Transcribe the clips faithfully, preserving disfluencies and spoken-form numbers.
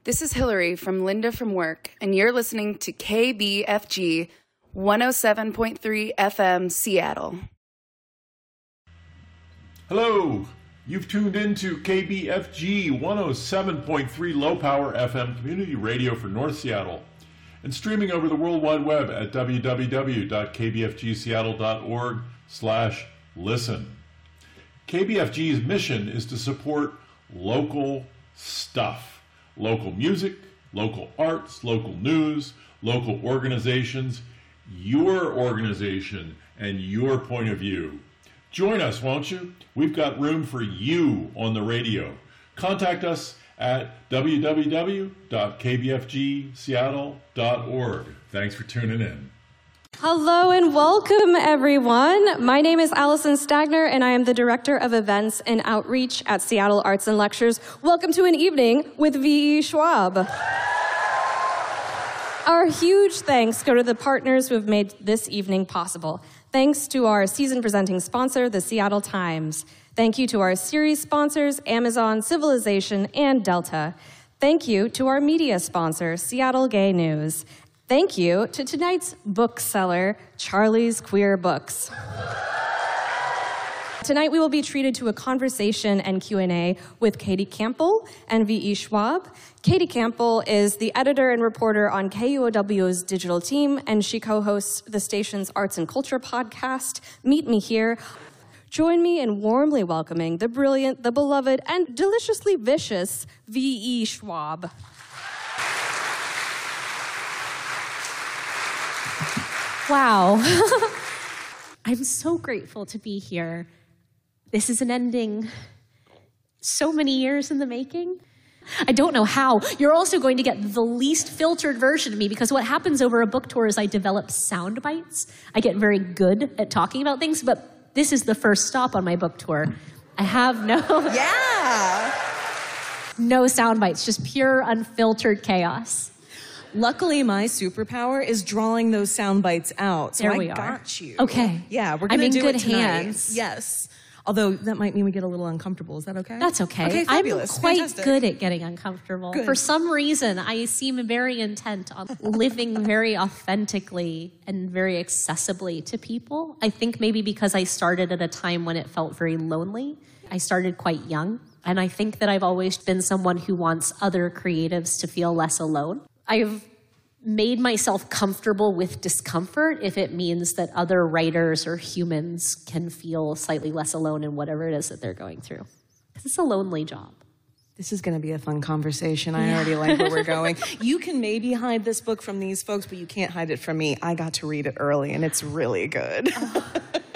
This is Hillary from Linda from Work, and you're listening to K B F G one oh seven point three F M Seattle. Hello, you've tuned into K B F G one oh seven point three Low Power F M Community Radio for North Seattle, and streaming over the World Wide Web at w w w dot k b f g seattle dot org slash listen. K B F G's mission is to support local stuff. Local music, local arts, local news, local organizations, your organization, and your point of view. Join us, won't you? We've got room for you on the radio. Contact us at w w w dot k b f g seattle dot org. Thanks for tuning in. Hello and welcome, everyone. My name is Allison Stagner, and I am the Director of Events and Outreach at Seattle Arts and Lectures. Welcome to an evening with V E Schwab. Our huge thanks go to the partners who have made this evening possible. Thanks to our season presenting sponsor, the Seattle Times. Thank you to our series sponsors, Amazon, Civilization, and Delta. Thank you to our media sponsor, Seattle Gay News. Thank you to tonight's bookseller, Charlie's Queer Books. Tonight we will be treated to a conversation and Q and A with Katie Campbell and V E Schwab. Katie Campbell is the editor and reporter on K U O W's digital team, and she co-hosts the station's Arts and Culture podcast, Meet Me Here. Join me in warmly welcoming the brilliant, the beloved, and deliciously vicious V E Schwab. Wow. I'm so grateful to be here. This is an ending so many years in the making. I don't know how. You're also going to get the least filtered version of me, because what happens over a book tour is I develop sound bites. I get very good at talking about things, but this is the first stop on my book tour. I have no... Yeah! No sound bites, just pure unfiltered chaos. Luckily, my superpower is drawing those sound bites out. So there I we are. got you. Okay. Yeah, we're I'm going to in do good it tonight. hands. Yes. Although that might mean we get a little uncomfortable. Is that okay? That's okay. Okay, fabulous. I'm quite Fantastic. good at getting uncomfortable. Good. For some reason, I seem very intent on living very authentically and very accessibly to people. I think maybe because I started at a time when it felt very lonely. I started quite young. And I think that I've always been someone who wants other creatives to feel less alone. I've made myself comfortable with discomfort if it means that other writers or humans can feel slightly less alone in whatever it is that they're going through. Because it's a lonely job. This is going to be a fun conversation. I Yeah. already like where we're going. You can maybe hide this book from these folks, but you can't hide it from me. I got to read it early, and it's really good. Oh,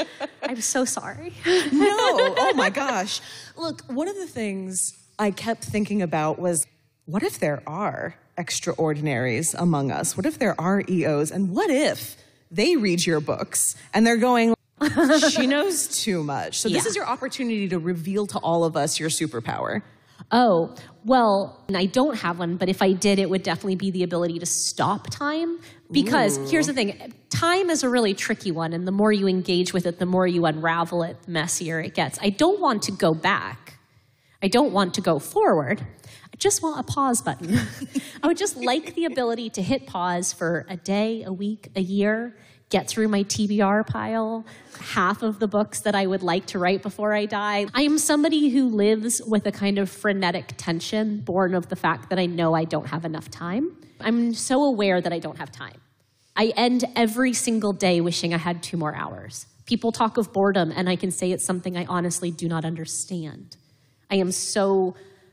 I'm so sorry. No, oh my gosh. Look, one of the things I kept thinking about was, what if there are extraordinaries among us? What if there are E Os? And what if they read your books and they're going, she knows too much. So this Yeah. is your opportunity to reveal to all of us your superpower. Oh, well, I don't have one, but if I did, it would definitely be the ability to stop time. Because Ooh. here's the thing, time is a really tricky one, and the more you engage with it, the more you unravel it, the messier it gets. I don't want to go back. I don't want to go forward. I just want a pause button. I would just like the ability to hit pause for a day, a week, a year, get through my T B R pile, half of the books that I would like to write before I die. I am somebody who lives with a kind of frenetic tension born of the fact that I know I don't have enough time. I'm so aware that I don't have time. I end every single day wishing I had two more hours. People talk of boredom, and I can say it's something I honestly do not understand. I am so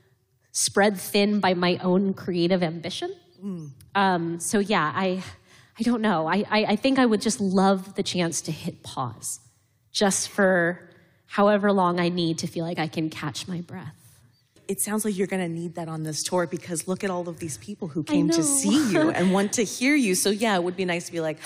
spread thin by my own creative ambition. Mm. Um, so yeah, I... I don't know. I, I, I think I would just love the chance to hit pause just for however long I need to feel like I can catch my breath. It sounds like you're going to need that on this tour, because look at all of these people who came to see you and want to hear you. So yeah, it would be nice to be like,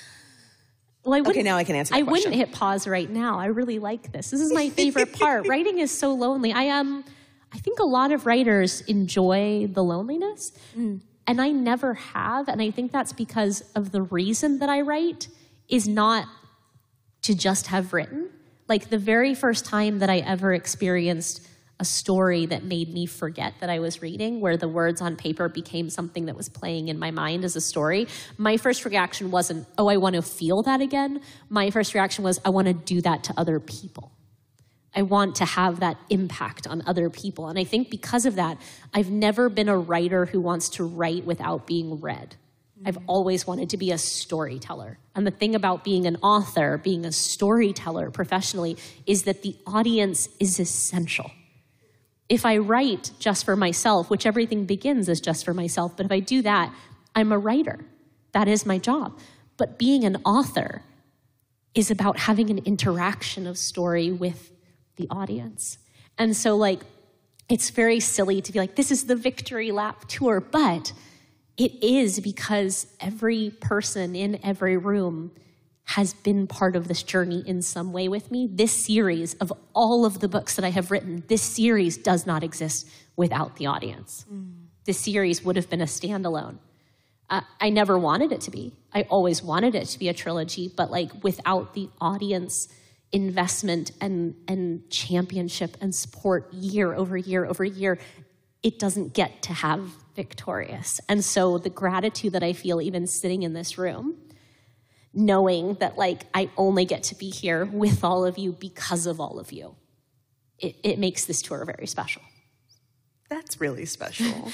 well, I okay, now I can answer that I question. wouldn't hit pause right now. I really like this. This is my favorite part. Writing is so lonely. I um, I think a lot of writers enjoy the loneliness. Mm. And I never have, and I think that's because of the reason that I write is not to just have written. Like the very first time that I ever experienced a story that made me forget that I was reading, where the words on paper became something that was playing in my mind as a story, my first reaction wasn't, oh, I want to feel that again. My first reaction was, I want to do that to other people. I want to have that impact on other people. And I think because of that, I've never been a writer who wants to write without being read. I've always wanted to be a storyteller. And the thing about being an author, being a storyteller professionally, is that the audience is essential. If I write just for myself, which everything begins as just for myself, but if I do that, I'm a writer. That is my job. But being an author is about having an interaction of story with the audience. And so, like, it's very silly to be like, this is the victory lap tour, but it is because every person in every room has been part of this journey in some way with me. This series, of all of the books that I have written, this series does not exist without the audience. Mm. This series would have been a standalone. Uh, I never wanted it to be. I always wanted it to be a trilogy, but like without the audience investment and, and championship and support year over year over year, it doesn't get to have Victorious. And so the gratitude that I feel even sitting in this room, knowing that like I only get to be here with all of you because of all of you, it, it makes this tour very special. That's really special.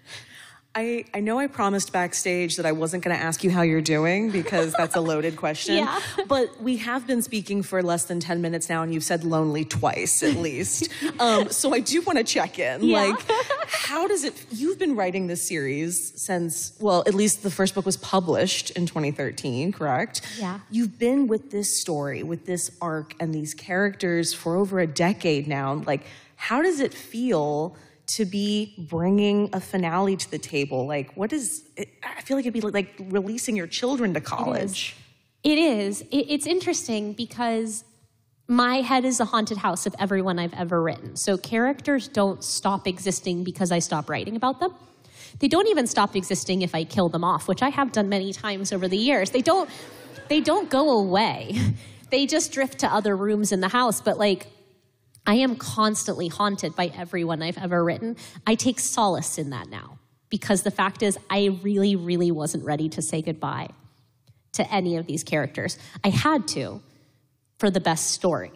I, I know I promised backstage that I wasn't going to ask you how you're doing because that's a loaded question. Yeah. But we have been speaking for less than ten minutes now, and you've said lonely twice at least. um, so I do want to check in. Yeah. Like, how does it, you've been writing this series since, well, at least the first book was published in twenty thirteen, correct? Yeah. You've been with this story, with this arc and these characters for over a decade now. Like, how does it feel to be bringing a finale to the table? Like, what is it? I feel like it'd be like releasing your children to college. It is. It is. It, it's interesting because my head is a haunted house of everyone I've ever written. So characters don't stop existing because I stop writing about them. They don't even stop existing if I kill them off, which I have done many times over the years. They don't, they don't go away. They just drift to other rooms in the house. But like, I am constantly haunted by everyone I've ever written. I take solace in that now because the fact is I really, really wasn't ready to say goodbye to any of these characters. I had to for the best story.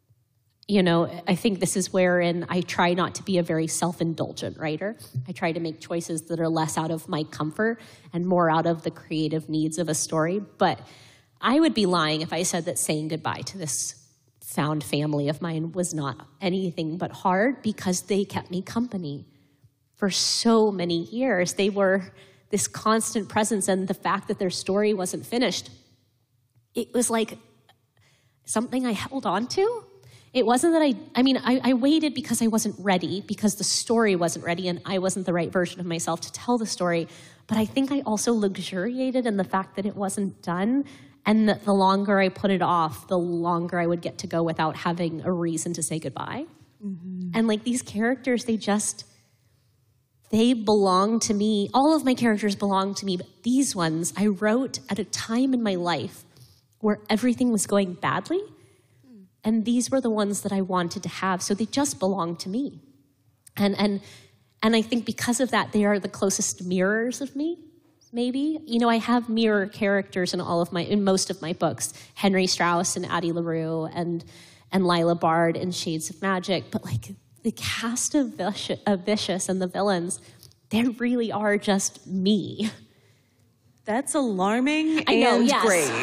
You know, I think this is wherein I try not to be a very self-indulgent writer. I try to make choices that are less out of my comfort and more out of the creative needs of a story. But I would be lying if I said that saying goodbye to this found family of mine was not anything but hard because they kept me company for so many years. They were this constant presence, and the fact that their story wasn't finished, it was like something I held on to. It wasn't that I, I mean, I, I waited because I wasn't ready, because the story wasn't ready and I wasn't the right version of myself to tell the story. But I think I also luxuriated in the fact that it wasn't done. And that the longer I put it off, the longer I would get to go without having a reason to say goodbye. Mm-hmm. And like these characters, they just, they belong to me. All of my characters belong to me, but these ones I wrote at a time in my life where everything was going badly. Mm. And these were the ones that I wanted to have. So they just belong to me. And, and, and I think because of that, they are the closest mirrors of me. Maybe. You know, I have mirror characters in all of my, in most of my books. Henry Strauss and Addie LaRue and, and Lila Bard in Shades of Magic. But like the cast of Vicious, of Vicious and the villains, they really are just me. That's alarming I know, and yes.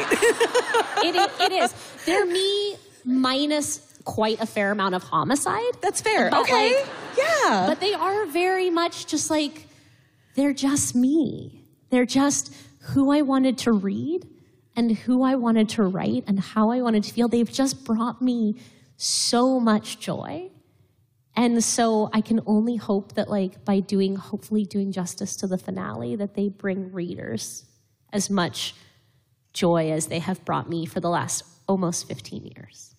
great. it, it is. They're me minus quite a fair amount of homicide. That's fair. But okay. Like, yeah. But they are very much just like, they're just me. They're just who I wanted to read and who I wanted to write and how I wanted to feel. They've just brought me so much joy. And so I can only hope that like by doing, hopefully doing justice to the finale, that they bring readers as much joy as they have brought me for the last almost fifteen years.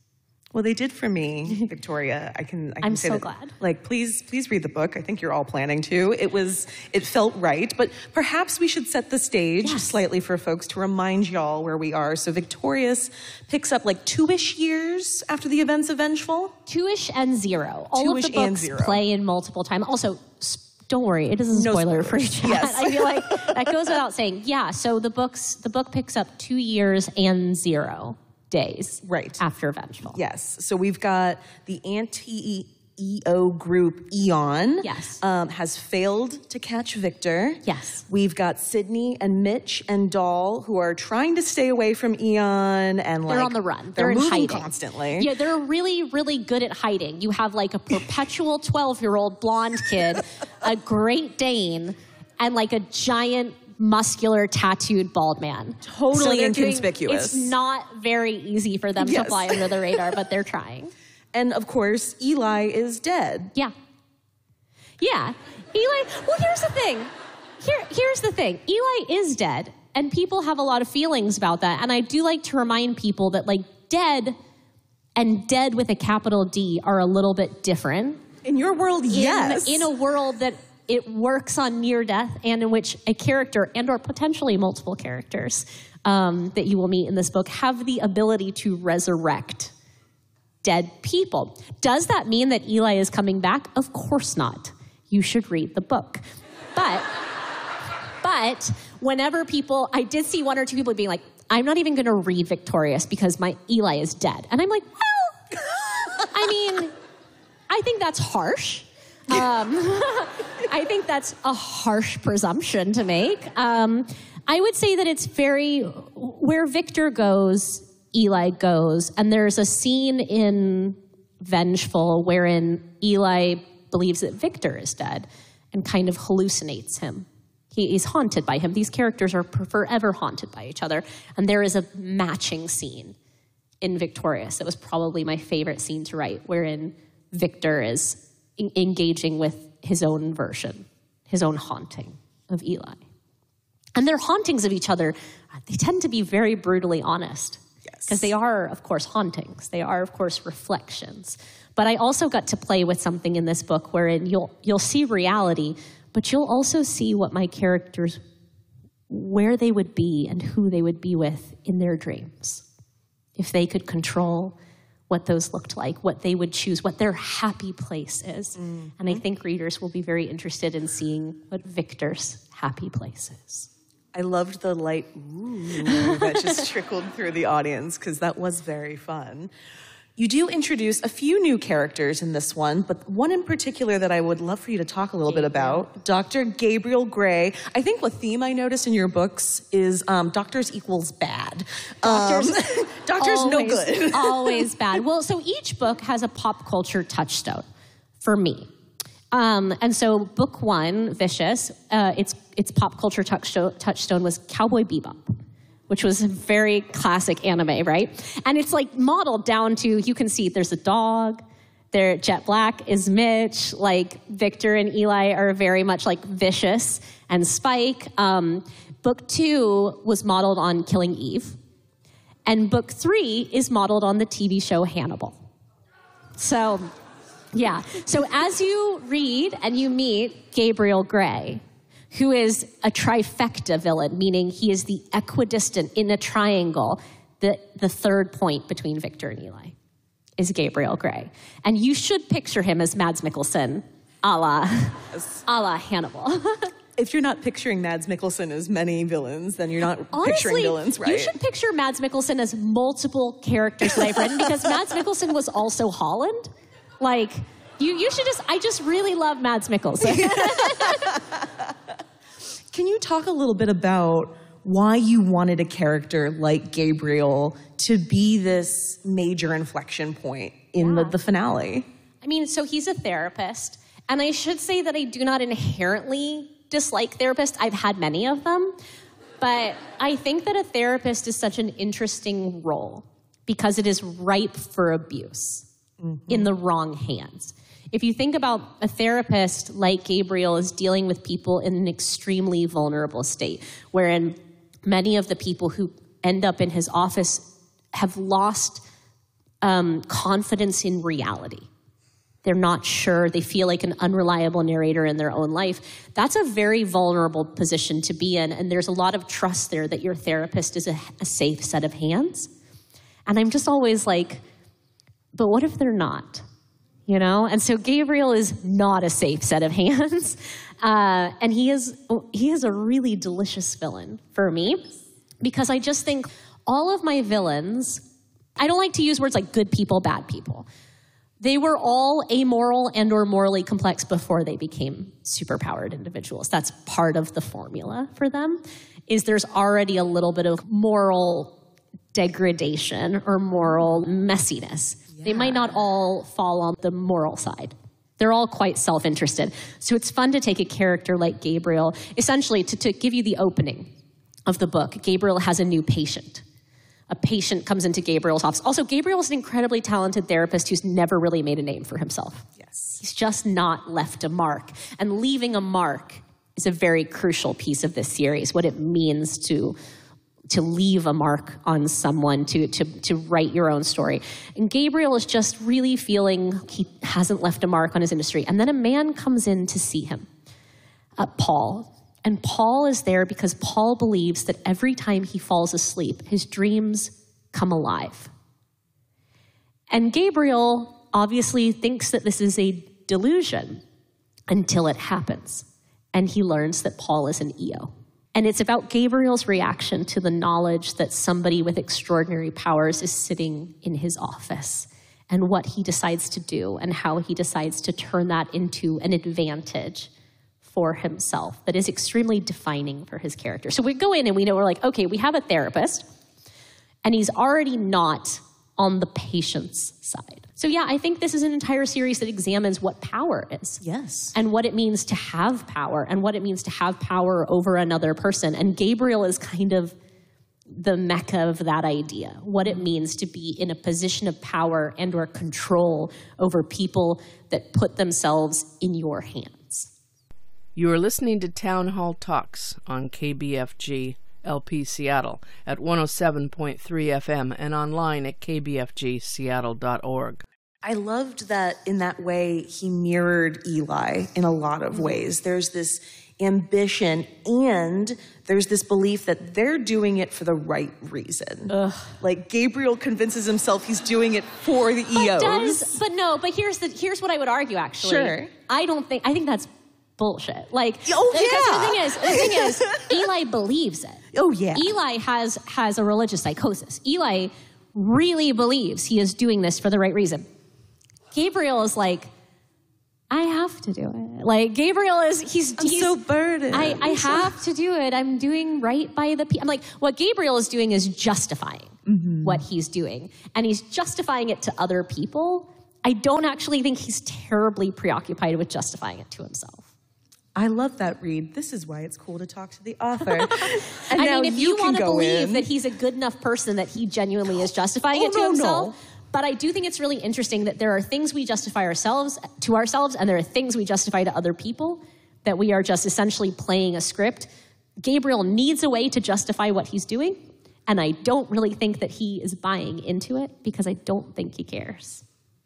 Well, they did for me, Victoria. I can. I can I'm say so that, glad. Like, please, please read the book. I think you're all planning to. It was. It felt right, but perhaps we should set the stage Yes. slightly for folks to remind y'all where we are. So, Victorious picks up like two-ish years after the events of Vengeful. Two-ish and zero. All Two-ish of the and books zero. play in multiple times. Also, s- don't worry, it isn't No spoiler free. spoilers. Yes. I feel like that goes without saying. Yeah. So the books, the book picks up two years and zero days. Right. After Vengeful. Yes. So we've got the anti-E O group Eon. Yes. Um, has failed to catch Victor. Yes. We've got Sydney and Mitch and Doll who are trying to stay away from Eon and like They're on the run. They're, They're, in moving hiding constantly. Yeah, they're really, really good at hiding. You have like a perpetual twelve-year-old blonde kid, a Great Dane, and like a giant muscular tattooed bald man. Totally So they're doing- inconspicuous. it's not very easy for them Yes. to fly under the radar, but they're trying. And of course, Eli is dead. Yeah. Yeah. Eli, well, here's the thing. Here, here's the thing. Eli is dead, and people have a lot of feelings about that. And I do like to remind people that, like, dead and dead with a capital D are a little bit different. In your world, In, yes. in a world that it works on near death and in which a character and or potentially multiple characters um, that you will meet in this book have the ability to resurrect dead people. Does that mean that Eli is coming back? Of course not. You should read the book. But, but whenever people, I did see one or two people being like, I'm not even going to read Victorious because my Eli is dead. And I'm like, well, I mean, I think that's harsh. Um, I think that's a harsh presumption to make. Um, I would say that it's very, where Victor goes, Eli goes. And there's a scene in Vengeful wherein Eli believes that Victor is dead and kind of hallucinates him. He is haunted by him. These characters are forever haunted by each other. And there is a matching scene in Victorious that was probably my favorite scene to write, wherein Victor is en- engaging with his own version, his own haunting of Eli. And their hauntings of each other, they tend to be very brutally honest. Yes. Because they are, of course, hauntings. They are, of course, reflections. But I also got to play with something in this book wherein you'll you'll see reality, but you'll also see what my characters, where they would be and who they would be with in their dreams. If they could control what those looked like, what they would choose, what their happy place is. Mm-hmm. And I think readers will be very interested in seeing what Victor's happy place is. I loved the light ooh that just trickled through the audience because that was very fun. You do introduce a few new characters in this one, but one in particular that I would love for you to talk a little Gabriel. bit about, Doctor Gabriel Gray. I think the theme I noticed in your books is um, doctors equals bad. Doctors, um, doctors always, no good. Always bad. Well, so each book has a pop culture touchstone for me. Um, and so book one, Vicious, uh, its its pop culture touchstone, touchstone was Cowboy Bebop, which was a very classic anime, right? And it's like modeled down to, you can see there's a dog, there Jet Black is Mitch, like Victor and Eli are very much like Vicious and Spike. Um, book two was modeled on Killing Eve. And book three is modeled on the T V show Hannibal. So, yeah. So as you read and you meet Gabriel Gray, who is a trifecta villain, meaning he is the equidistant in a triangle, the, the third point between Victor and Eli is Gabriel Gray. And you should picture him as Mads Mikkelsen, a la, a la Hannibal. If you're not picturing Mads Mikkelsen as many villains, then you're not Honestly, picturing villains, right? You should picture Mads Mikkelsen as multiple characters that I've written, because Mads Mikkelsen was also Holland. Like, you, you should just, I just really love Mads Mikkelsen. Can you talk a little bit about why you wanted a character like Gabriel to be this major inflection point in Yeah. the, the finale? I mean, so he's a therapist, and I should say that I do not inherently dislike therapists. I've had many of them, but I think that a therapist is such an interesting role because it is ripe for abuse mm-hmm. in the wrong hands. If you think about a therapist like Gabriel is dealing with people in an extremely vulnerable state, wherein many of the people who end up in his office have lost um, confidence in reality. They're not sure. They feel like an unreliable narrator in their own life. That's a very vulnerable position to be in, and there's a lot of trust there that your therapist is a, a safe set of hands. And I'm just always like, but what if they're not? You know? And so Gabriel is not a safe set of hands. Uh, and he is, he is a really delicious villain for me, because I just think all of my villains, I don't like to use words like good people, bad people. They were all amoral and or morally complex before they became superpowered individuals. That's part of the formula for them, is there's already a little bit of moral degradation or moral messiness. Yeah. They might not all fall on the moral side. They're all quite self-interested. So it's fun to take a character like Gabriel, essentially to, to give you the opening of the book. Gabriel has a new patient. A patient comes into Gabriel's office. Also, Gabriel is an incredibly talented therapist who's never really made a name for himself. Yes. He's just not left a mark. And leaving a mark is a very crucial piece of this series, what it means to, to leave a mark on someone, to, to, to write your own story. And Gabriel is just really feeling he hasn't left a mark on his industry. And then a man comes in to see him, uh, Paul. And Paul is there because Paul believes that every time he falls asleep, his dreams come alive. And Gabriel obviously thinks that this is a delusion until it happens. And he learns that Paul is an E O. And it's about Gabriel's reaction to the knowledge that somebody with extraordinary powers is sitting in his office, and what he decides to do and how he decides to turn that into an advantage for himself that is extremely defining for his character. So we go in and we know, we're like, okay, we have a therapist, and he's already not on the patient's side. So yeah, I think this is an entire series that examines what power is. Yes. And what it means to have power, and what it means to have power over another person. And Gabriel is kind of the mecca of that idea, what it means to be in a position of power and or control over people that put themselves in your hands. You are listening to Town Hall Talks on K B F G L P Seattle at one oh seven point three F M and online at k b f g seattle dot org. I loved that in that way he mirrored Eli in a lot of ways. There's this ambition and there's this belief that they're doing it for the right reason. Ugh. Like Gabriel convinces himself he's doing it for the E Os. But, does, but no, but here's the here's what I would argue actually. Sure. I don't think I think that's bullshit. Like, oh yeah. The thing is, the thing is, Eli believes it. Oh yeah. Eli has has a religious psychosis. Eli really believes he is doing this for the right reason. Gabriel is like, I have to do it. Like Gabriel is, he's, I'm he's so burdened. I, I have to do it. I'm doing right by the people. I'm like, what Gabriel is doing is justifying mm-hmm. what he's doing, and he's justifying it to other people. I don't actually think he's terribly preoccupied with justifying it to himself. I love that read. This is why it's cool to talk to the author. And I now mean, if you, you want to believe in. that he's a good enough person that he genuinely is justifying oh, it to no, himself. No. But I do think it's really interesting that there are things we justify ourselves to ourselves, and there are things we justify to other people, that we are just essentially playing a script. Gabriel needs a way to justify what he's doing, and I don't really think that he is buying into it because I don't think he cares.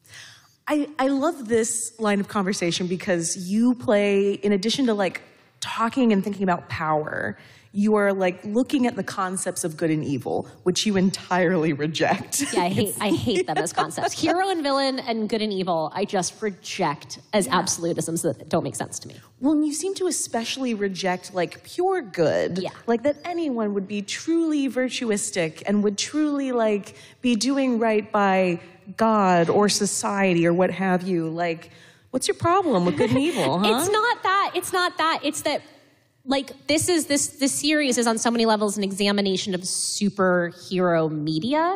I, I love this line of conversation because you play, in addition to like talking and thinking about power, you are like looking at the concepts of good and evil, which you entirely reject. Yeah, I hate I hate them as concepts. Hero and villain and good and evil, I just reject as yeah. absolutisms that don't make sense to me. Well, and you seem to especially reject like pure good. Yeah. Like that anyone would be truly virtuistic and would truly like be doing right by God or society or what have you. Like, what's your problem with good and evil, huh? It's not that. It's not that. It's that, like, this is, this, this series is on so many levels an examination of superhero media.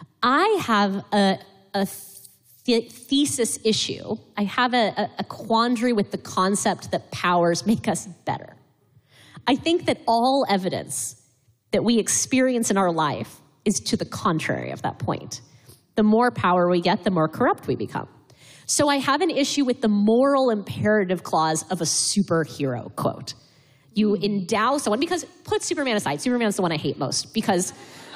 I have a, a th- thesis issue. I have a, a, a quandary with the concept that powers make us better. I think that all evidence that we experience in our life is to the contrary of that point. The more power we get, the more corrupt we become. So I have an issue with the moral imperative clause of a superhero quote. You endow someone, because put Superman aside. Superman's the one I hate most, because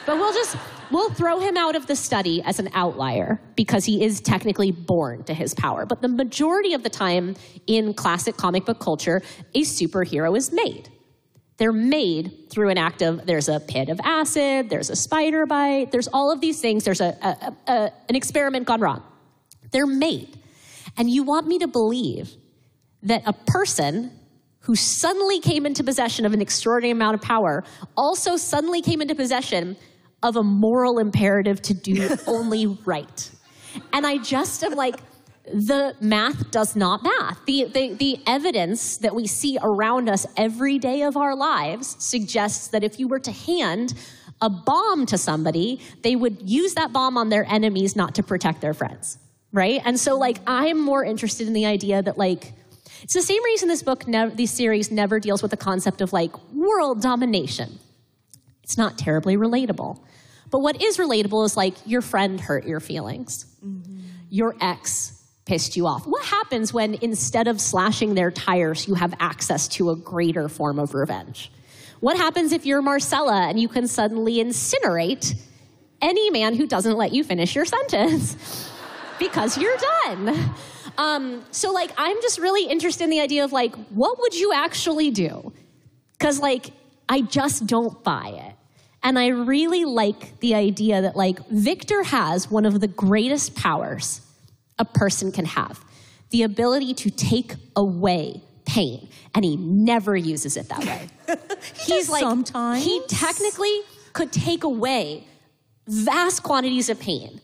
But we'll just, we'll throw him out of the study as an outlier because he is technically born to his power. But the majority of the time in classic comic book culture, a superhero is made. They're made through an act of, there's a pit of acid, there's a spider bite, there's all of these things, there's a, a, a an experiment gone wrong. They're made. And you want me to believe that a person who suddenly came into possession of an extraordinary amount of power also suddenly came into possession of a moral imperative to do only right. And I just am like, the math does not math. The, the, the evidence that we see around us every day of our lives suggests that if you were to hand a bomb to somebody, they would use that bomb on their enemies, not to protect their friends, right? And so, like, I'm more interested in the idea that, like, it's the same reason this book, nev- this series never deals with the concept of, like, world domination. It's not terribly relatable. But what is relatable is, like, your friend hurt your feelings. Mm-hmm. Your ex pissed you off. What happens when instead of slashing their tires, you have access to a greater form of revenge? What happens if you're Marcella and you can suddenly incinerate any man who doesn't let you finish your sentence? Because you're done. Um, so, like, I'm just really interested in the idea of, like, what would you actually do? Because, like, I just don't buy it. And I really like the idea that, like, Victor has one of the greatest powers a person can have. The ability to take away pain. And he never uses it that way. he He's like, sometimes. He technically could take away vast quantities of pain.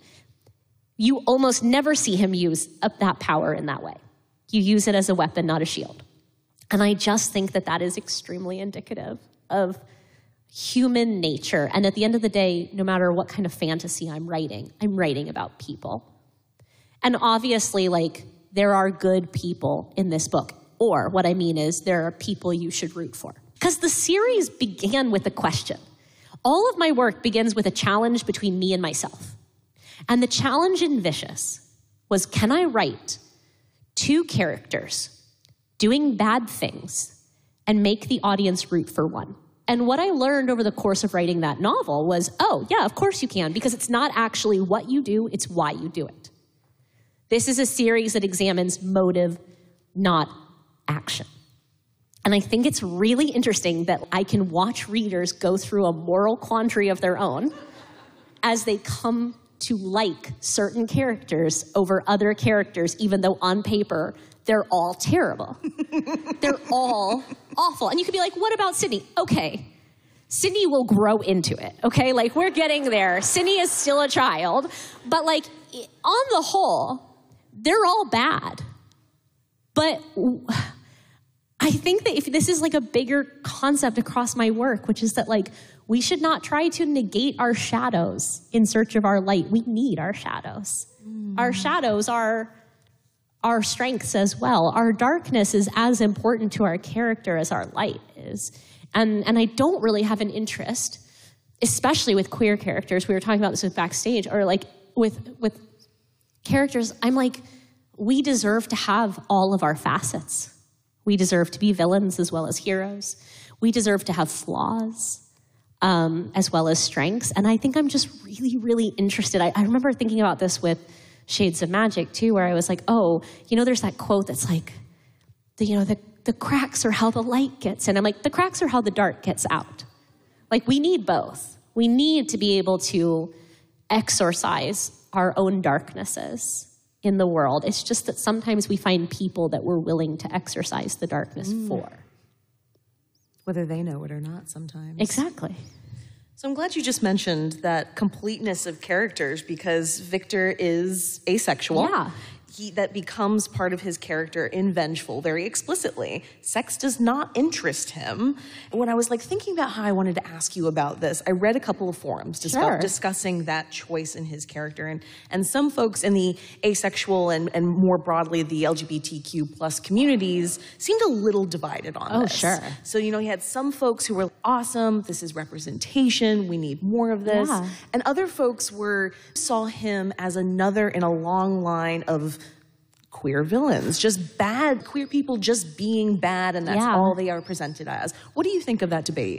You almost never see him use that power in that way. You use it as a weapon, not a shield. And I just think that that is extremely indicative of human nature. And at the end of the day, no matter what kind of fantasy I'm writing, I'm writing about people. And obviously, like, there are good people in this book. Or what I mean is there are people you should root for. Because the series began with a question. All of my work begins with a challenge between me and myself. And the challenge in Vicious was, can I write two characters doing bad things and make the audience root for one? And what I learned over the course of writing that novel was, oh, yeah, of course you can, because it's not actually what you do, it's why you do it. This is a series that examines motive, not action. And I think it's really interesting that I can watch readers go through a moral quandary of their own as they come to like certain characters over other characters, even though on paper, they're all terrible. They're all awful. And you could be like, what about Sydney? Okay, Sydney will grow into it, okay? Like, we're getting there. Sydney is still a child. But, like, on the whole, they're all bad. But I think that if this is, like, a bigger concept across my work, which is that, like, we should not try to negate our shadows in search of our light. We need our shadows. Mm. Our shadows are our strengths as well. Our darkness is as important to our character as our light is. And, and I don't really have an interest, especially with queer characters. We were talking about this with Backstage, or like with, with characters. I'm like, we deserve to have all of our facets. We deserve to be villains as well as heroes. We deserve to have flaws. Um, as well as strengths. And I think I'm just really, really interested. I, I remember thinking about this with Shades of Magic, too, where I was like, oh, you know, there's that quote that's like, the, you know, the, the cracks are how the light gets in. I'm like, the cracks are how the dark gets out. Like, we need both. We need to be able to exorcise our own darknesses in the world. It's just that sometimes we find people that we're willing to exorcise the darkness mm. for. Whether they know it or not sometimes. Exactly. So I'm glad you just mentioned that completeness of characters, because Victor is asexual. Yeah. He, that becomes part of his character in Vengeful very explicitly. Sex does not interest him. When I was like thinking about how I wanted to ask you about this, I read a couple of forums just sure. discussing that choice in his character. And, and some folks in the asexual and, and more broadly the L G B T Q plus communities seemed a little divided on oh, this. Oh, sure. So, you know, he had some folks who were awesome, this is representation, we need more of this. Yeah. And other folks were saw him as another in a long line of queer villains, just bad queer people just being bad, and that's yeah. all they are presented as. What do you think of that debate?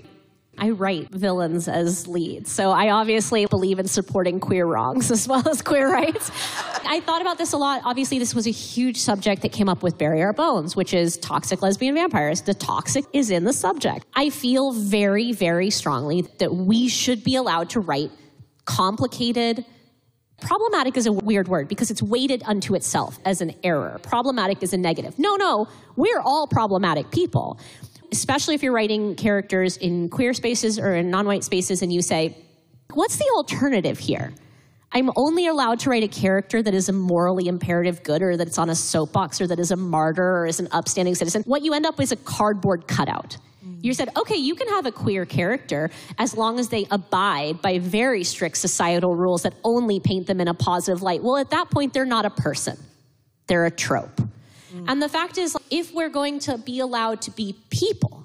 I write villains as leads, so I obviously believe in supporting queer wrongs as well as queer rights. I thought about this a lot. Obviously, this was a huge subject that came up with Bury Our Bones, which is toxic lesbian vampires. The toxic is in the subject. I feel very, very strongly that we should be allowed to write complicated. Problematic is a weird word because it's weighted unto itself as an error. Problematic is a negative. No, no, we're all problematic people. Especially if you're writing characters in queer spaces or in non-white spaces and you say, what's the alternative here? I'm only allowed to write a character that is a morally imperative good or that's on a soapbox or that is a martyr or is an upstanding citizen. What you end up with is a cardboard cutout. Mm-hmm. You said, okay, you can have a queer character as long as they abide by very strict societal rules that only paint them in a positive light. Well, at that point, they're not a person. They're a trope. And the fact is, if we're going to be allowed to be people,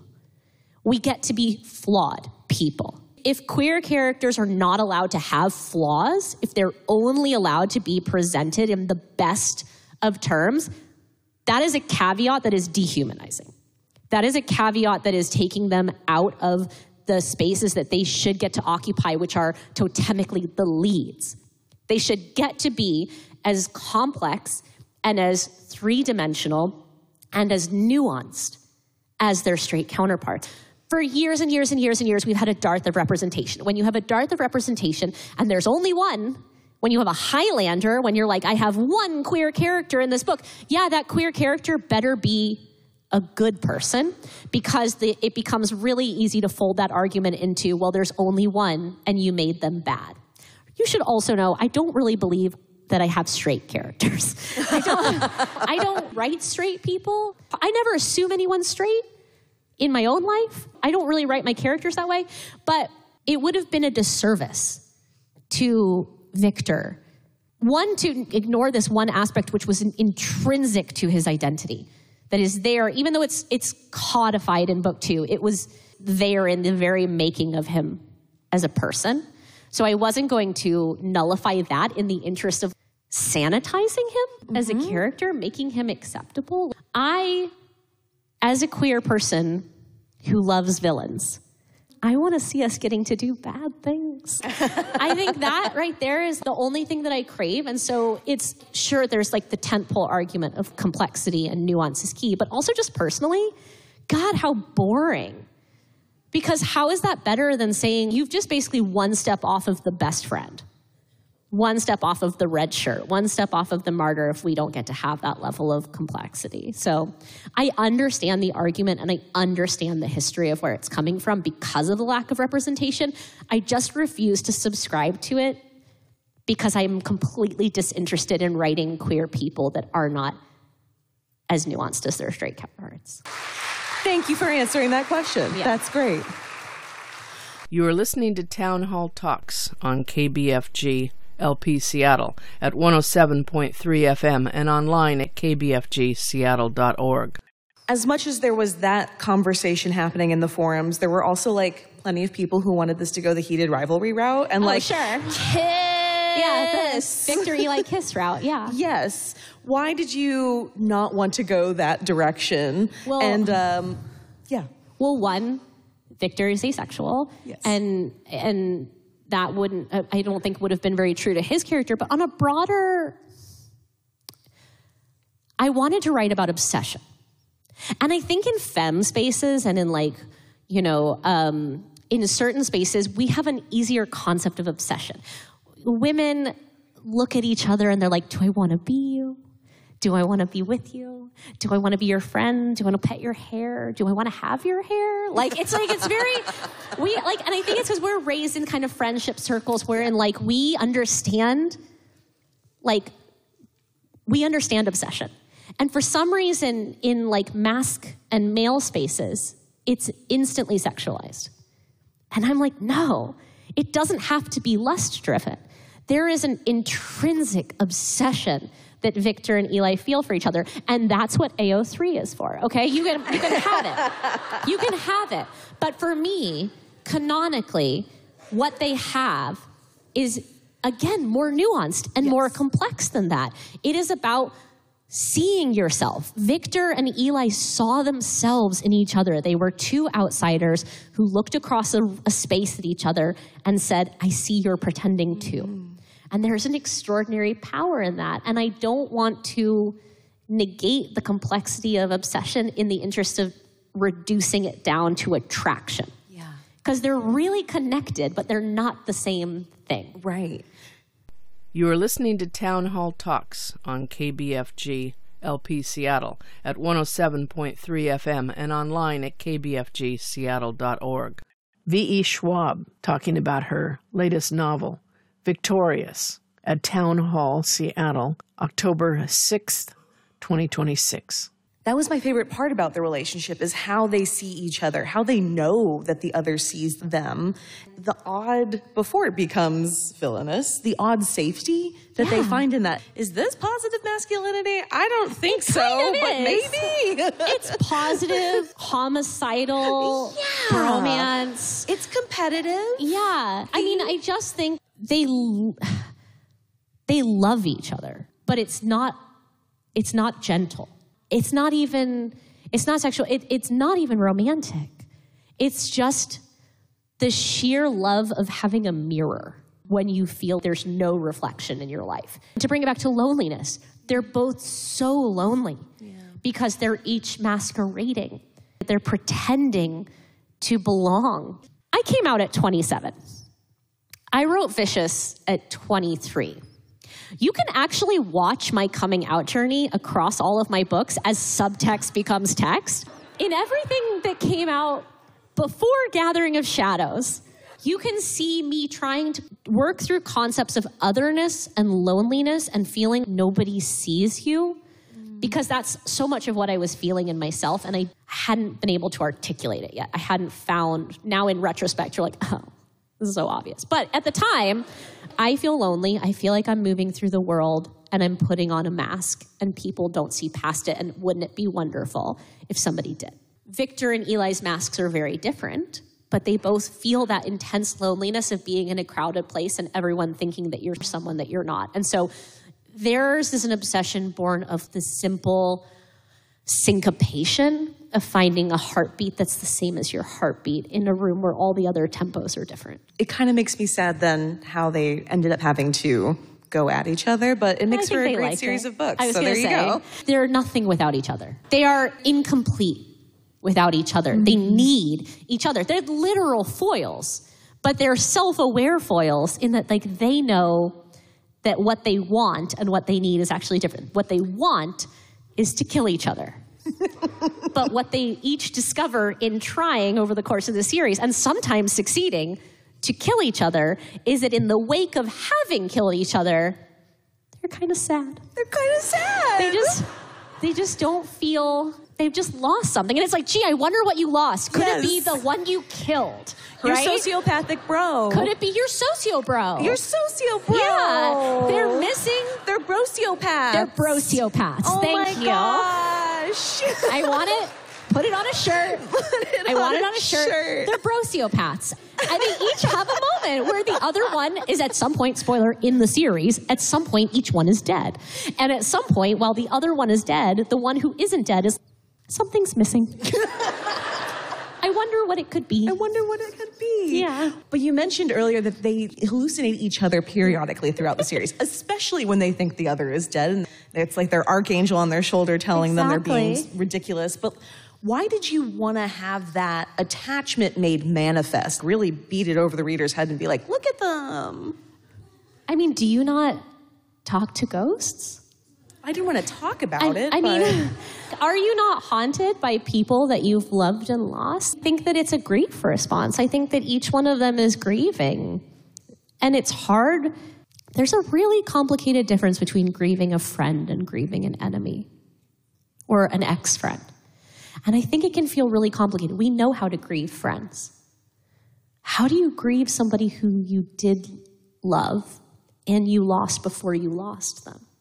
we get to be flawed people. If queer characters are not allowed to have flaws, if they're only allowed to be presented in the best of terms, that is a caveat that is dehumanizing. That is a caveat that is taking them out of the spaces that they should get to occupy, which are totemically the leads. They should get to be as complex and as three-dimensional and as nuanced as their straight counterparts. For years and years and years and years, we've had a dearth of representation. When you have a dearth of representation, and there's only one, when you have a Highlander, when you're like, I have one queer character in this book, yeah, that queer character better be a good person, because the, it becomes really easy to fold that argument into, well, there's only one, and you made them bad. You should also know, I don't really believe that I have straight characters. I don't, I don't write straight people. I never assume anyone's straight in my own life. I don't really write my characters that way. But it would have been a disservice to Victor. One, to ignore this one aspect which was intrinsic to his identity. That is there, even though it's it's codified in book two, it was there in the very making of him as a person. So I wasn't going to nullify that in the interest of sanitizing him mm-hmm. as a character, making him acceptable. I, as a queer person who loves villains, I want to see us getting to do bad things. I think that right there is the only thing that I crave. And so it's sure there's like the tentpole argument of complexity and nuance is key, but also just personally, God, how boring. Because how is that better than saying you've just basically one step off of the best friend, one step off of the red shirt, one step off of the martyr if we don't get to have that level of complexity. So I understand the argument and I understand the history of where it's coming from because of the lack of representation. I just refuse to subscribe to it because I'm completely disinterested in writing queer people that are not as nuanced as their straight counterparts. Thank you for answering that question. Yeah. That's great. You are listening to Town Hall Talks on K B F G L P Seattle at one oh seven point three F M and online at k b f g seattle dot org. As much as there was that conversation happening in the forums, there were also like plenty of people who wanted this to go the heated rivalry route and oh, like sure. Kiss. Yeah, the Victor Eli kiss route. Yeah. Yes. Why did you not want to go that direction? Well, and um, yeah. Well, one, Victor is asexual, yes. and and that wouldn't, I don't think, would have been very true to his character. But on a broader, I wanted to write about obsession, and I think in femme spaces and in like, you know, um, in certain spaces, we have an easier concept of obsession. Women look at each other and they're like, do I want to be you? Do I want to be with you? Do I want to be your friend? Do I want to pet your hair? Do I want to have your hair? Like, it's like, it's very, we, like, and I think it's because we're raised in kind of friendship circles wherein, like, we understand, like, we understand obsession. And for some reason, in, like, masc and male spaces, it's instantly sexualized. And I'm like, no, it doesn't have to be lust-driven. There is an intrinsic obsession that Victor and Eli feel for each other. And that's what A O three is for, okay? You can, you can have it. You can have it. But for me, canonically, what they have is, again, more nuanced and yes. more complex than that. It is about seeing yourself. Victor and Eli saw themselves in each other. They were two outsiders who looked across a, a space at each other and said, I see you're pretending too. Mm-hmm. And there's an extraordinary power in that. And I don't want to negate the complexity of obsession in the interest of reducing it down to attraction. Yeah. Because they're really connected, but they're not the same thing. Right. You are listening to Town Hall Talks on K B F G L P Seattle at one oh seven point three F M and online at k b f g seattle dot org. V E. Schwab talking about her latest novel, Victorious, at Town Hall Seattle, October sixth, twenty twenty-six. That was my favorite part about the relationship, is how they see each other, how they know that the other sees them. The odd, before it becomes villainous, the odd safety that yeah. they find in that. Is this positive masculinity? I don't think it so, kind of but is. maybe. It's positive, homicidal, yeah. romance. It's competitive. Yeah. I mean, I just think they they love each other, but it's not it's not gentle. It's not even, it's not sexual, it, it's not even romantic. It's just the sheer love of having a mirror when you feel there's no reflection in your life. To bring it back to loneliness, they're both so lonely yeah. because they're each masquerading. They're pretending to belong. I came out at twenty-seven. I wrote Vicious at twenty-three. You can actually watch my coming out journey across all of my books as subtext becomes text. In everything that came out before Gathering of Shadows, you can see me trying to work through concepts of otherness and loneliness and feeling nobody sees you, because that's so much of what I was feeling in myself, and I hadn't been able to articulate it yet. I hadn't found, now in retrospect, you're like, oh, this is so obvious. But at the time, I feel lonely. I feel like I'm moving through the world and I'm putting on a mask and people don't see past it. And wouldn't it be wonderful if somebody did? Victor and Eli's masks are very different, but they both feel that intense loneliness of being in a crowded place and everyone thinking that you're someone that you're not. And so theirs is an obsession born of the simple syncopation of finding a heartbeat that's the same as your heartbeat in a room where all the other tempos are different. It kind of makes me sad then how they ended up having to go at each other, but it makes for a great series it. of books. I was so there say, you go. They're nothing without each other. They are incomplete without each other. Mm-hmm. They need each other. They're literal foils, but they're self-aware foils in that like they know that what they want and what they need is actually different. What they want is to kill each other. But what they each discover in trying over the course of the series, and sometimes succeeding, to kill each other, is that in the wake of having killed each other, they're kind of sad. They're kind of sad. They just, they just don't feel, they've just lost something. And it's like, gee, I wonder what you lost. Could yes. it be the one you killed? Your right? sociopathic bro. Could it be your socio bro? Your socio bro. Yeah. They're missing. They're brociopaths. They're brociopaths. Oh Thank my you. gosh. I want it. Put it on a shirt. It I on want it a on a shirt. shirt. They're brociopaths. And they each have a moment where the other one is at some point, spoiler, in the series, at some point each one is dead. And at some point, while the other one is dead, the one who isn't dead is, something's missing. I wonder what it could be. I wonder what it could be. Yeah. But you mentioned earlier that they hallucinate each other periodically throughout the series, especially when they think the other is dead. And it's like their archangel on their shoulder telling exactly. them they're being ridiculous. But why did you want to have that attachment made manifest? Really beat it over the reader's head and be like, look at them. I mean, do you not talk to ghosts? I didn't want to talk about I, it. I but... mean, are you not haunted by people that you've loved and lost? I think that it's a grief response. I think that each one of them is grieving. And it's hard. There's a really complicated difference between grieving a friend and grieving an enemy or an ex-friend. And I think it can feel really complicated. We know how to grieve friends. How do you grieve somebody who you did love and you lost before you lost them?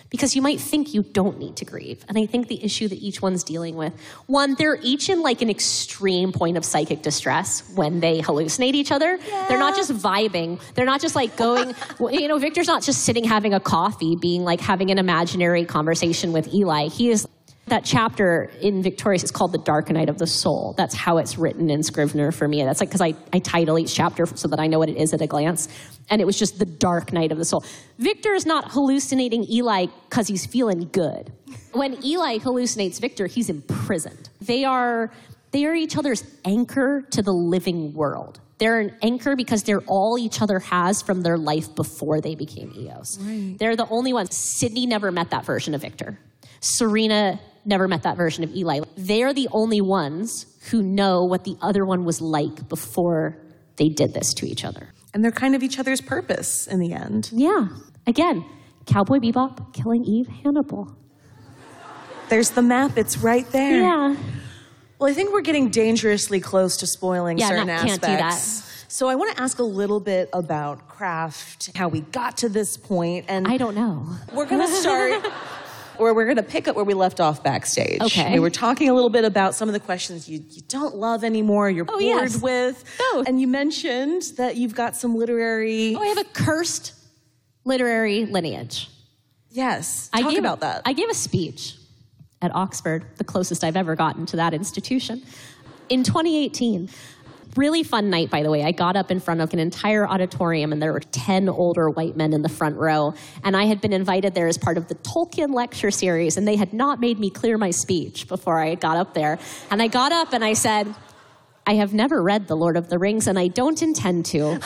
Because you might think you don't need to grieve. And I think the issue that each one's dealing with, one, they're each in like an extreme point of psychic distress when they hallucinate each other. Yeah. They're not just vibing. They're not just like going, you know, Victor's not just sitting having a coffee, being like having an imaginary conversation with Eli. He is, that chapter in Victorious is called The Dark Night of the Soul. That's how it's written in Scrivener for me. That's like, because I, I title each chapter so that I know what it is at a glance. And it was just The Dark Night of the Soul. Victor is not hallucinating Eli because he's feeling good. When Eli hallucinates Victor, he's imprisoned. They are, they are each other's anchor to the living world. They're an anchor because they're all each other has from their life before they became E Os. Right. They're the only ones. Sydney never met that version of Victor. Serena never met that version of Eli. They're the only ones who know what the other one was like before they did this to each other. And they're kind of each other's purpose in the end. Yeah. Again, Cowboy Bebop killing Eve Hannibal. There's the map. It's right there. Yeah. Well, I think we're getting dangerously close to spoiling yeah, certain not, aspects. Can't do that. So I want to ask a little bit about craft, how we got to this point. And I don't know. We're going to start... Or we're going to pick up where we left off backstage. Okay. We were talking a little bit about some of the questions you, you don't love anymore, you're oh, bored yes. with. Oh. And you mentioned that you've got some literary... Oh, I have a cursed literary lineage. Yes. I Talk gave, about that. I gave a speech at Oxford, the closest I've ever gotten to that institution, in twenty eighteen. Really fun night, by the way. I got up in front of an entire auditorium, and there were ten older white men in the front row. And I had been invited there as part of the Tolkien lecture series, and they had not made me clear my speech before I got up there. And I got up and I said, I have never read The Lord of the Rings, and I don't intend to.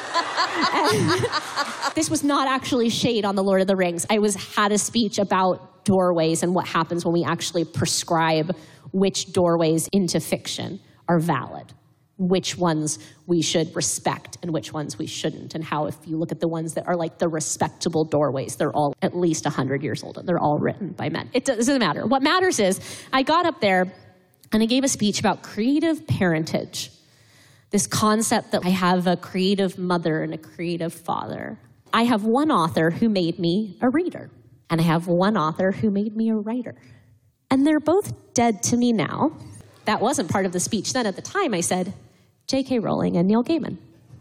This was not actually shade on The Lord of the Rings. I was had a speech about doorways and what happens when we actually prescribe which doorways into fiction are valid, which ones we should respect and which ones we shouldn't, and how if you look at the ones that are like the respectable doorways, they're all at least one hundred years old and they're all written by men. It doesn't matter. What matters is I got up there and I gave a speech about creative parentage, this concept that I have a creative mother and a creative father. I have one author who made me a reader, and I have one author who made me a writer. And they're both dead to me now. That wasn't part of the speech then. At the time, I said, J K Rowling and Neil Gaiman.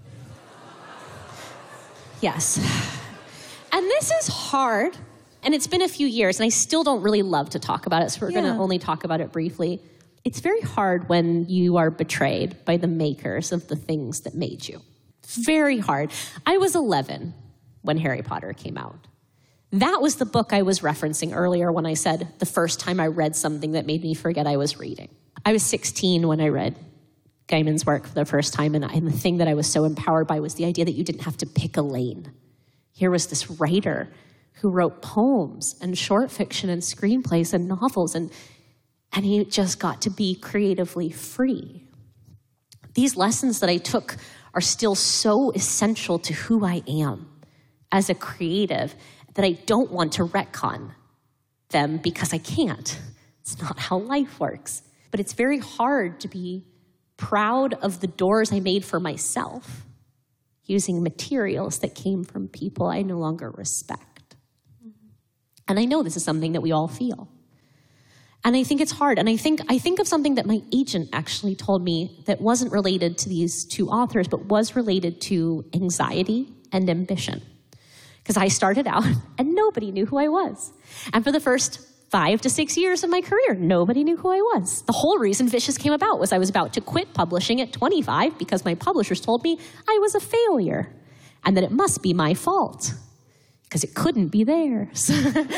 Yes. And this is hard, and it's been a few years, and I still don't really love to talk about it, so we're yeah. going to only talk about it briefly. It's very hard when you are betrayed by the makers of the things that made you. Very hard. I was eleven when Harry Potter came out. That was the book I was referencing earlier when I said the first time I read something that made me forget I was reading. I was sixteen when I read Gaiman's work for the first time, and, and the thing that I was so empowered by was the idea that you didn't have to pick a lane. Here was this writer who wrote poems and short fiction and screenplays and novels, and, and he just got to be creatively free. These lessons that I took are still so essential to who I am as a creative that I don't want to retcon them because I can't. It's not how life works. But it's very hard to be proud of the doors I made for myself using materials that came from people I no longer respect. And I know this is something that we all feel. And I think it's hard. And I think I think of something that my agent actually told me that wasn't related to these two authors, but was related to anxiety and ambition. Because I started out and nobody knew who I was. And for the first five to six years of my career, nobody knew who I was. The whole reason Vicious came about was I was about to quit publishing at twenty-five because my publishers told me I was a failure and that it must be my fault because it couldn't be theirs.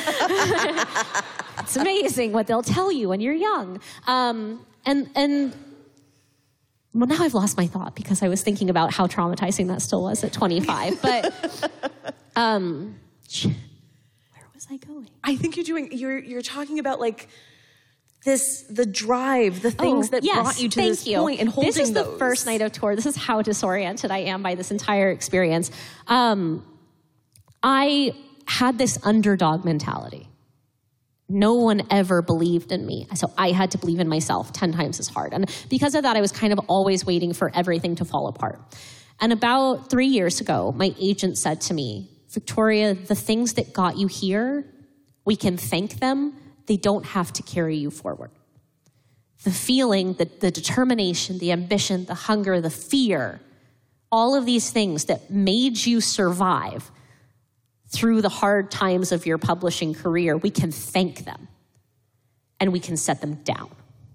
It's amazing what they'll tell you when you're young. Um, and, and well, now I've lost my thought because I was thinking about how traumatizing that still was at twenty-five. But um, where was I going? I think you're doing, you're, you're talking about like this, the drive, the things oh, that yes, brought you to thank this you. point and holding those. This is the first night of tour. This is how disoriented I am by this entire experience. Um, I had this underdog mentality. No one ever believed in me. So I had to believe in myself ten times as hard. And because of that, I was kind of always waiting for everything to fall apart. And about three years ago, my agent said to me, Victoria, the things that got you here We can thank them. They don't have to carry you forward. The feeling, the, the determination, the ambition, the hunger, the fear, all of these things that made you survive through the hard times of your publishing career, we can thank them and we can set them down.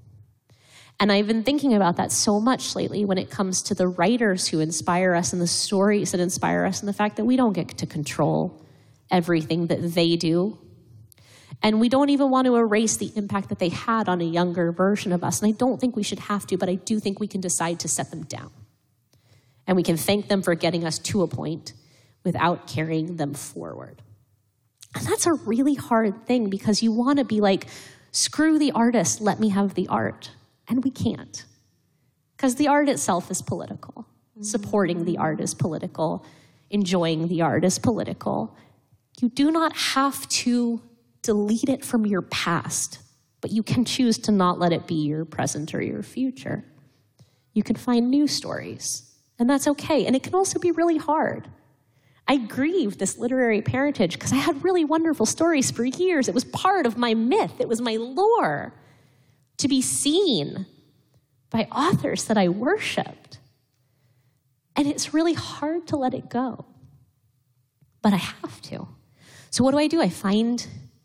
And I've been thinking about that so much lately when it comes to the writers who inspire us and the stories that inspire us and the fact that we don't get to control everything that they do. And we don't even want to erase the impact that they had on a younger version of us. And I don't think we should have to, but I do think we can decide to set them down. And we can thank them for getting us to a point without carrying them forward. And that's a really hard thing because you want to be like, screw the artist, let me have the art. And we can't. Because the art itself is political. Supporting the art is political. Enjoying the art is political. You do not have to delete it from your past, but you can choose to not let it be your present or your future. You can find new stories, and that's okay. And it can also be really hard. I grieve this literary parentage because I had really wonderful stories for years. It was part of my myth. It was my lore to be seen by authors that I worshiped. And it's really hard to let it go, but I have to. So what do I do? I find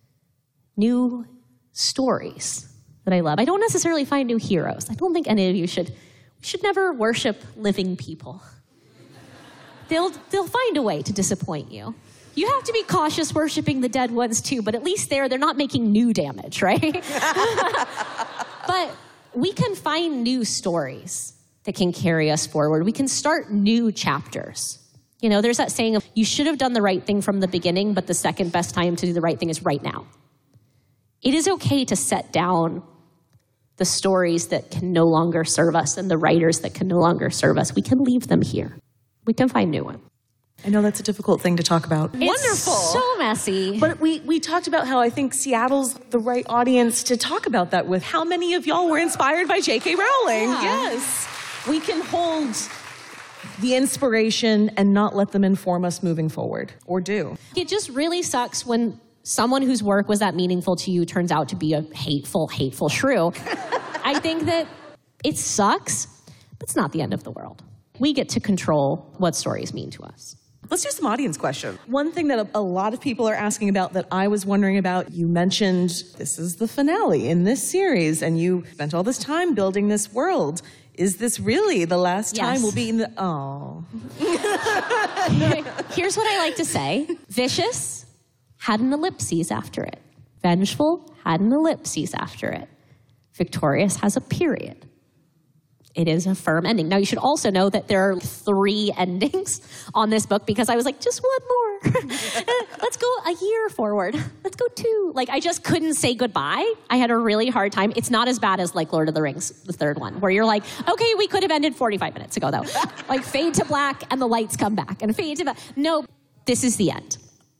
new stories that I love. I don't necessarily find new heroes. I don't think any of you should, we should never worship living people. They'll, they'll find a way to disappoint you. You have to be cautious worshiping the dead ones too, but at least there, they're not making new damage, right? But we can find new stories that can carry us forward. We can start new chapters. You know, there's that saying of, you should have done the right thing from the beginning, but the second best time to do the right thing is right now. It is okay to set down the stories that can no longer serve us and the writers that can no longer serve us. We can leave them here. We can find new ones. I know that's a difficult thing to talk about. It's Wonderful. So messy. But we, we talked about how I think Seattle's the right audience to talk about that with. How many of y'all were inspired by J K Rowling? Yeah. Yes. We can hold the inspiration and not let them inform us moving forward, or do. It just really sucks when someone whose work was that meaningful to you turns out to be a hateful, hateful shrew. I think that it sucks, but it's not the end of the world. We get to control what stories mean to us. Let's do some audience questions. One thing that a, a lot of people are asking about that I was wondering about, you mentioned this is the finale in this series, and you spent all this time building this world. Is this really the last Yes. time we'll be in the... Oh. Here's what I like to say. Vicious had an ellipses after it. Vengeful had an ellipses after it. Victorious has a period. It is a firm ending. Now, you should also know that there are three endings on this book because I was like, just one more. Let's go a year forward. Let's go two. Like, I just couldn't say goodbye. I had a really hard time. It's not as bad as, like, Lord of the Rings, the third one, where you're like, okay, we could have ended forty-five minutes ago, though. Like, fade to black and the lights come back. And fade to black. No, this is the end.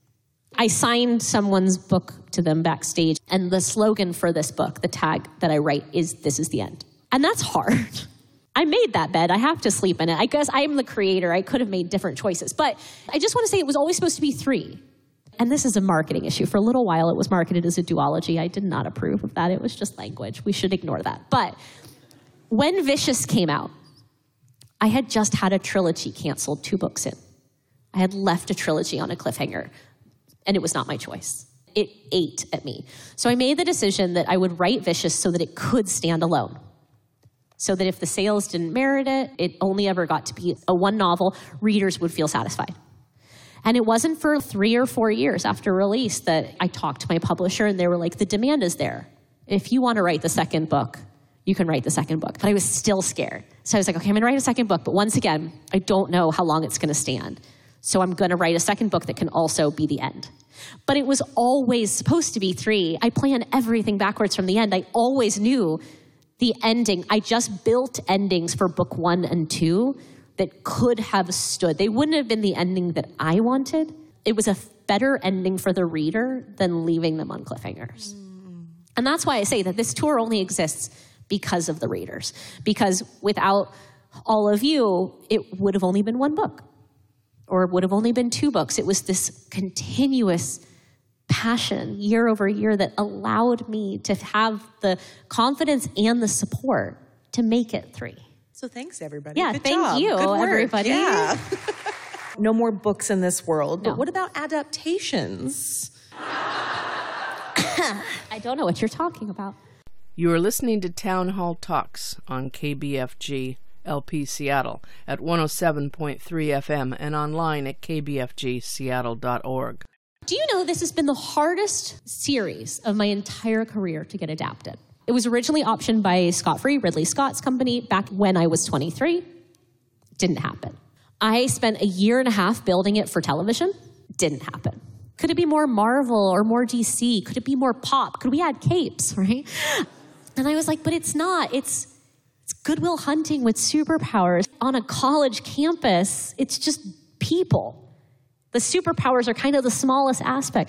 I signed someone's book to them backstage, and the slogan for this book, the tag that I write, is, this is the end. And that's hard. I made that bed. I have to sleep in it. I guess I'm the creator. I could have made different choices. But I just want to say it was always supposed to be three. And this is a marketing issue. For a little while, it was marketed as a duology. I did not approve of that. It was just language. We should ignore that. But when Vicious came out, I had just had a trilogy canceled two books in. I had left a trilogy on a cliffhanger, and it was not my choice. It ate at me. So I made the decision that I would write Vicious so that it could stand alone. So that if the sales didn't merit it, it only ever got to be a one novel, readers would feel satisfied. And it wasn't for three or four years after release that I talked to my publisher and they were like, the demand is there. If you want to write the second book, you can write the second book. But I was still scared. So I was like, okay, I'm going to write a second book. But once again, I don't know how long it's going to stand. So I'm going to write a second book that can also be the end. But it was always supposed to be three. I planned everything backwards from the end. I always knew the ending. I just built endings for book one and two that could have stood. They wouldn't have been the ending that I wanted. It was a better ending for the reader than leaving them on cliffhangers. Mm. And that's why I say that this tour only exists because of the readers. Because without all of you, it would have only been one book. Or it would have only been two books. It was this continuous passion year over year that allowed me to have the confidence and the support to make it three. So thanks, everybody. Yeah, Good thank job. you, Good work. everybody. Yeah. No more books in this world. No. But what about adaptations? I don't know what you're talking about. You are listening to Town Hall Talks on K B F G L P Seattle at one oh seven point three F M and online at k b f g seattle dot org. Do you know this has been the hardest series of my entire career to get adapted? It was originally optioned by Scott Free, Ridley Scott's company, back when I was twenty-three. Didn't happen. I spent a year and a half building it for television. Didn't happen. Could it be more Marvel or more D C? Could it be more pop? Could we add capes, right? And I was like, but it's not. It's it's Good Will Hunting with superpowers on a college campus. It's just people. The superpowers are kind of the smallest aspect.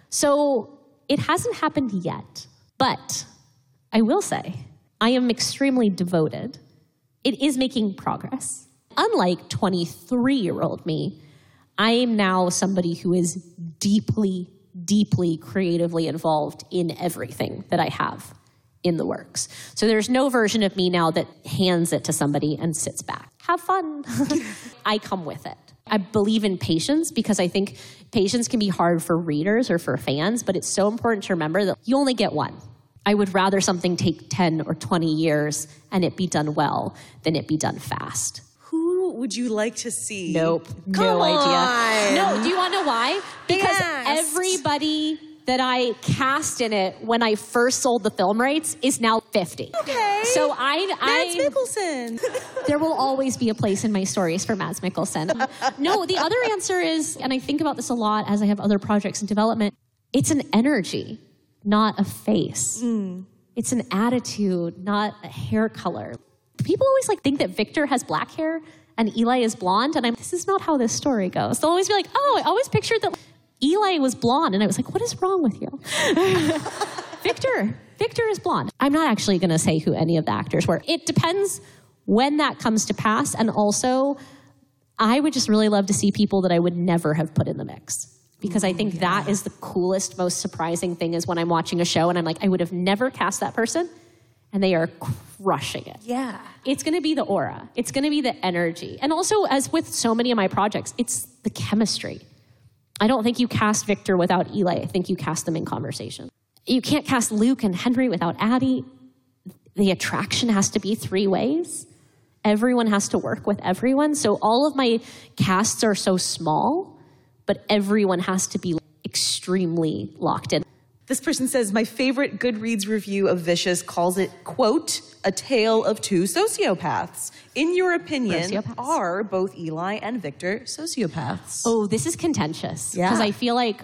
So it hasn't happened yet. But I will say, I am extremely devoted. It is making progress. Unlike twenty-three-year-old me, I am now somebody who is deeply, deeply creatively involved in everything that I have in the works. So there's no version of me now that hands it to somebody and sits back. Have fun. I come with it. I believe in patience because I think patience can be hard for readers or for fans, but it's so important to remember that you only get one. I would rather something take ten or twenty years and it be done well than it be done fast. Who would you like to see? Nope. Come no on. idea. No, do you want to know why? Because Yes. everybody that I cast in it when I first sold the film rights is now fifty. Okay. So I, Mads I Mikkelsen. there will always be a place in my stories for Mads Mikkelsen. No, the other answer is, and I think about this a lot as I have other projects in development, it's an energy, not a face. Mm. It's an attitude, not a hair color. People always like think that Victor has black hair and Eli is blonde, and I'm, this is not how this story goes. They'll always be like, oh, I always pictured that Eli was blonde, and I was like, what is wrong with you? Victor, Victor is blonde. I'm not actually going to say who any of the actors were. It depends when that comes to pass, and also, I would just really love to see people that I would never have put in the mix. Because I think yeah. that is the coolest, most surprising thing is when I'm watching a show and I'm like, I would have never cast that person, and they are crushing it. Yeah. It's going to be the aura. It's going to be the energy. And also, as with so many of my projects, it's the chemistry. I don't think you cast Victor without Eli. I think you cast them in conversation. You can't cast Luke and Henry without Addie. The attraction has to be three ways. Everyone has to work with everyone. So all of my casts are so small, but everyone has to be extremely locked in. This person says, my favorite Goodreads review of Vicious calls it, quote, a tale of two sociopaths. In your opinion, Sociopaths. are both Eli and Victor sociopaths? Oh, this is contentious. Yeah. Because I feel like,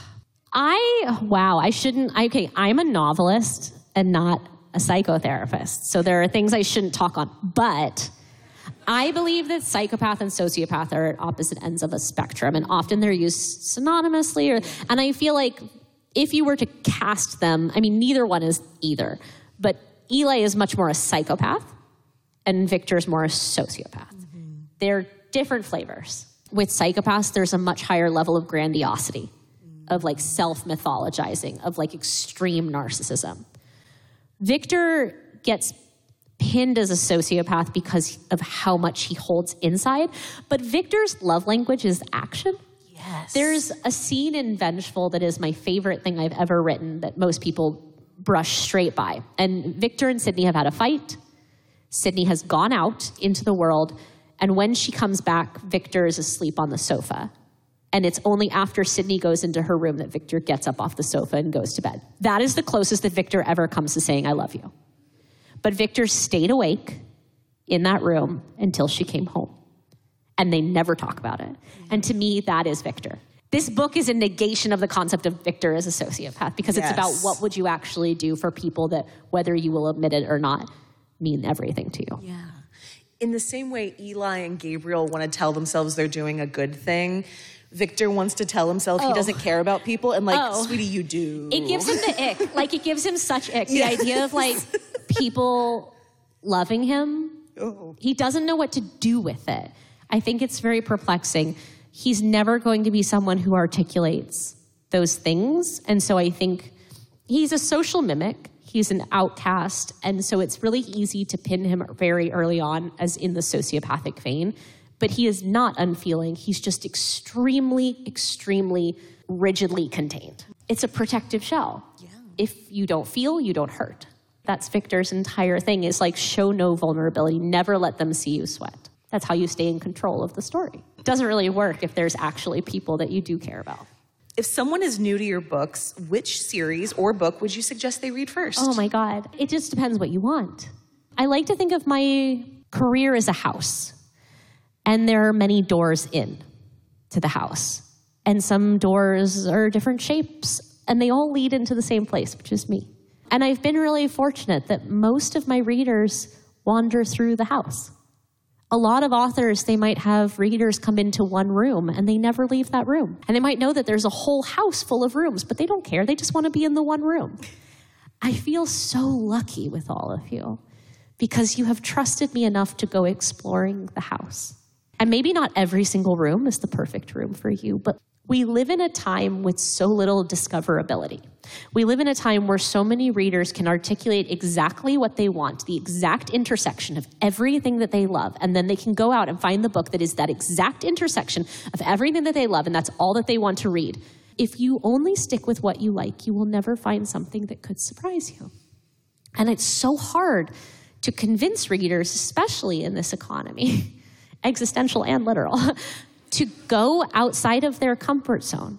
I, wow, I shouldn't, I, okay, I'm a novelist and not a psychotherapist. So there are things I shouldn't talk on. But I believe that psychopath and sociopath are at opposite ends of a spectrum, and often they're used synonymously. Or, and I feel like if you were to cast them, I mean, neither one is either. But Eli is much more a psychopath, and Victor is more a sociopath. Mm-hmm. They're different flavors. With psychopaths, there's a much higher level of grandiosity, mm-hmm. of like self-mythologizing, of like extreme narcissism. Victor gets pinned as a sociopath because of how much he holds inside, but Victor's love language is action. Yes. There's a scene in Vengeful that is my favorite thing I've ever written that most people brush straight by. And Victor and Sydney have had a fight. Sydney has gone out into the world, and when she comes back, Victor is asleep on the sofa. And it's only after Sydney goes into her room that Victor gets up off the sofa and goes to bed. That is the closest that Victor ever comes to saying, I love you. But Victor stayed awake in that room until she came home. And they never talk about it. And to me, that is Victor. This book is a negation of the concept of Victor as a sociopath, because yes. it's about what would you actually do for people that, whether you will admit it or not, mean everything to you. Yeah. In the same way Eli and Gabriel want to tell themselves they're doing a good thing, Victor wants to tell himself oh. he doesn't care about people, and like, oh. sweetie, you do. It gives him the ick. Like, it gives him such ick. Yes. The idea of like people loving him, oh. he doesn't know what to do with it. I think it's very perplexing. He's never going to be someone who articulates those things. And so I think he's a social mimic. He's an outcast. And so it's really easy to pin him very early on as in the sociopathic vein. But he is not unfeeling. He's just extremely, extremely rigidly contained. It's a protective shell. Yeah. If you don't feel, you don't hurt. That's Victor's entire thing, is like show no vulnerability. Never let them see you sweat. That's how you stay in control of the story. It doesn't really work if there's actually people that you do care about. If someone is new to your books, which series or book would you suggest they read first? Oh my God. It just depends what you want. I like to think of my career as a house. And there are many doors in to the house. And some doors are different shapes. And they all lead into the same place, which is me. And I've been really fortunate that most of my readers wander through the house. A lot of authors, they might have readers come into one room and they never leave that room. And they might know that there's a whole house full of rooms, but they don't care. They just want to be in the one room. I feel so lucky with all of you because you have trusted me enough to go exploring the house. And maybe not every single room is the perfect room for you, but we live in a time with so little discoverability. We live in a time where so many readers can articulate exactly what they want, the exact intersection of everything that they love, and then they can go out and find the book that is that exact intersection of everything that they love, and that's all that they want to read. If you only stick with what you like, you will never find something that could surprise you. And it's so hard to convince readers, especially in this economy, existential and literal, to go outside of their comfort zone.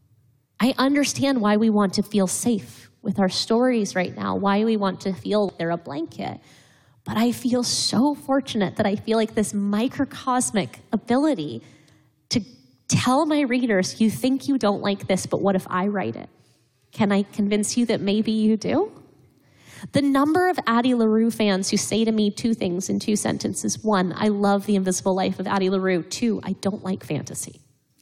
I understand why we want to feel safe with our stories right now, why we want to feel they're a blanket. But I feel so fortunate that I feel like this microcosmic ability to tell my readers, you think you don't like this, but what if I write it? Can I convince you that maybe you do? The number of Addie LaRue fans who say to me two things in two sentences. One, I love The Invisible Life of Addie LaRue. Two, I don't like fantasy.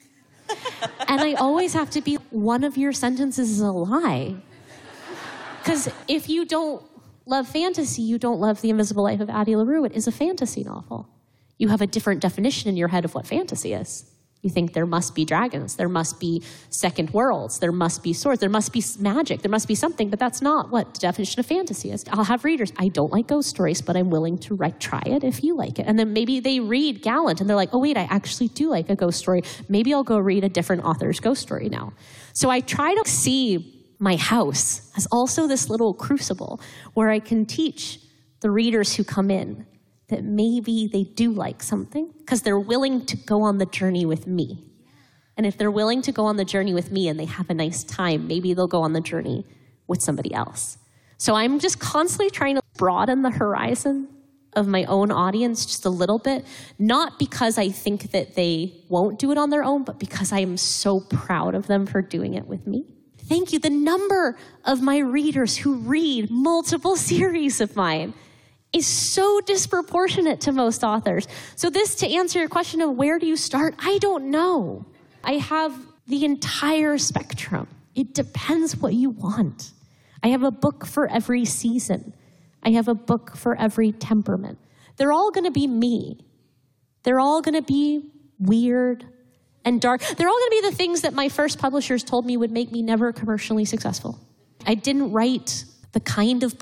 And I always have to be, one of your sentences is a lie. Because if you don't love fantasy, you don't love The Invisible Life of Addie LaRue. It is a fantasy novel. You have a different definition in your head of what fantasy is. You think there must be dragons, there must be second worlds, there must be swords, there must be magic, there must be something, but that's not what the definition of fantasy is. I'll have readers, I don't like ghost stories, but I'm willing to write, try it if you like it. And then maybe they read Gallant and they're like, oh wait, I actually do like a ghost story. Maybe I'll go read a different author's ghost story now. So I try to see my house as also this little crucible where I can teach the readers who come in that maybe they do like something because they're willing to go on the journey with me. And if they're willing to go on the journey with me and they have a nice time, maybe they'll go on the journey with somebody else. So I'm just constantly trying to broaden the horizon of my own audience just a little bit, not because I think that they won't do it on their own, but because I am so proud of them for doing it with me. Thank you. The number of my readers who read multiple series of mine is so disproportionate to most authors. So this, to answer your question of where do you start, I don't know. I have the entire spectrum. It depends what you want. I have a book for every season. I have a book for every temperament. They're all gonna be me. They're all gonna be weird and dark. They're all gonna be the things that my first publishers told me would make me never commercially successful. I didn't write the kind of